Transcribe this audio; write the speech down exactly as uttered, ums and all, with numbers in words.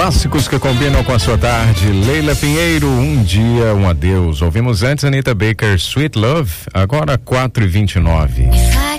Clássicos que combinam com a sua tarde. Leila Pinheiro, Um Dia, Um Adeus. Ouvimos antes Anita Baker, Sweet Love, agora quatro e vinte e nove.